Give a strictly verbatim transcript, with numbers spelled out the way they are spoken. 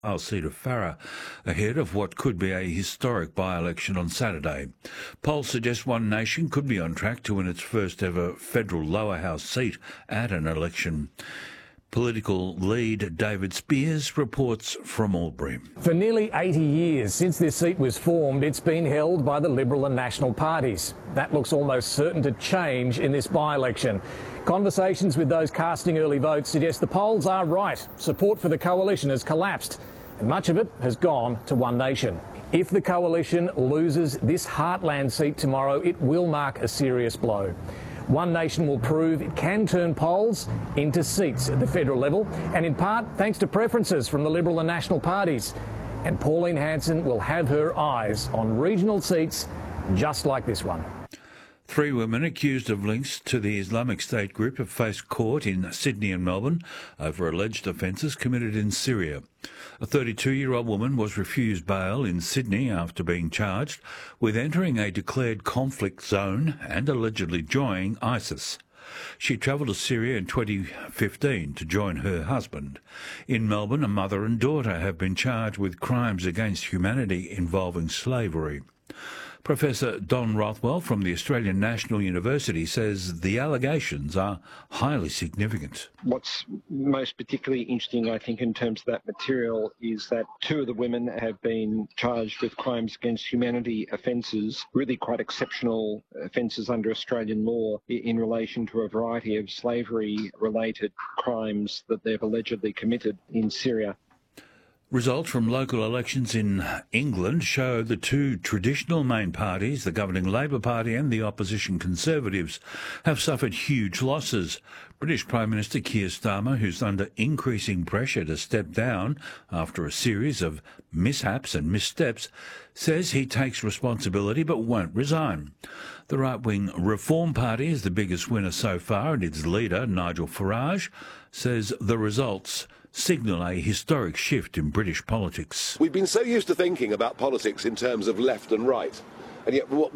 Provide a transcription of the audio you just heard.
I'll seat of Farrer, ahead of what could be a historic by-election on Saturday. Polls suggest One Nation could be on track to win its first ever federal lower house seat at an election. Political lead David Spears reports from Albury. For nearly eighty years since this seat was formed, it's been held by the Liberal and National parties. That looks almost certain to change in this by-election. Conversations with those casting early votes suggest the polls are right. Support for the coalition has collapsed, and much of it has gone to One Nation. If the coalition loses this heartland seat tomorrow, it will mark a serious blow. One Nation will prove it can turn polls into seats at the federal level, and in part thanks to preferences from the Liberal and National parties. And Pauline Hanson will have her eyes on regional seats just like this one. Three women accused of links to the Islamic State group have faced court in Sydney and Melbourne over alleged offences committed in Syria. A thirty-two-year-old woman was refused bail in Sydney after being charged with entering a declared conflict zone and allegedly joining ISIS. She travelled to Syria in twenty fifteen to join her husband. In Melbourne, a mother and daughter have been charged with crimes against humanity involving slavery. Professor Don Rothwell from the Australian National University says the allegations are highly significant. What's most particularly interesting, I think, in terms of that material is that two of the women have been charged with crimes against humanity offences, really quite exceptional offences under Australian law in relation to a variety of slavery-related crimes that they've allegedly committed in Syria. Results from local elections in England show the two traditional main parties, the governing Labor Party and the opposition Conservatives, have suffered huge losses. British Prime Minister Keir Starmer, who's under increasing pressure to step down after a series of mishaps and missteps, says he takes responsibility but won't resign. The right-wing Reform Party is the biggest winner so far, and its leader, Nigel Farage, says the results signal a historic shift in British politics. We've been so used to thinking about politics in terms of left and right, and yet what